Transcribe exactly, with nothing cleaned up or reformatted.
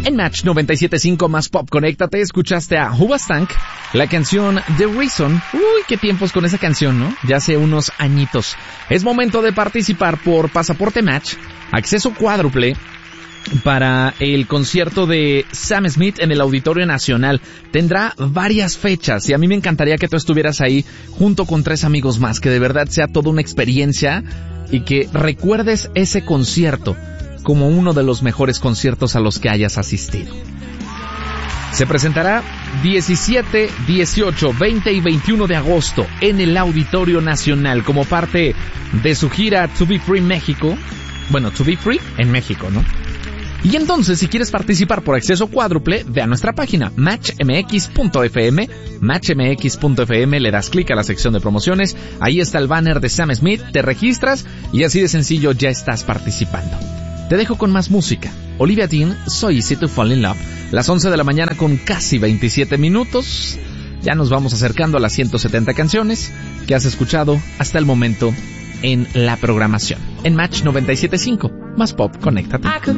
En Match noventa y siete punto cinco más Pop, conéctate, escuchaste a Hoobastank, la canción The Reason. Uy, qué tiempos con esa canción, ¿no? Ya hace unos añitos. Es momento de participar por Pasaporte Match, acceso cuádruple para el concierto de Sam Smith en el Auditorio Nacional. Tendrá varias fechas y a mí me encantaría que tú estuvieras ahí junto con tres amigos más, que de verdad sea toda una experiencia y que recuerdes ese concierto como uno de los mejores conciertos a los que hayas asistido. Se presentará diecisiete, dieciocho, veinte y veintiuno de agosto en el Auditorio Nacional como parte de su gira To Be Free México. Bueno, To Be Free en México, ¿no? Y entonces, si quieres participar por acceso cuádruple, ve a nuestra página match m x punto f m, match m x punto f m, le das clic a la sección de promociones, ahí está el banner de Sam Smith, te registras y así de sencillo ya estás participando. Te dejo con más música. Olivia Dean, So Easy to Fall in Love, las once de la mañana con casi veintisiete minutos. Ya nos vamos acercando a las ciento setenta canciones que has escuchado hasta el momento en la programación. En Match noventa y siete punto cinco, más Pop, conéctate.